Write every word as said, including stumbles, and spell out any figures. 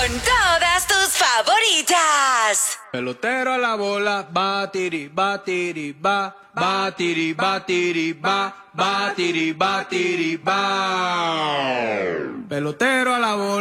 con todas tus favoritas. Pelotero a la bola, batiri, batiri, ba, batiri, batiri, ba, batiri, batiri, ba. Pelotero a la bola.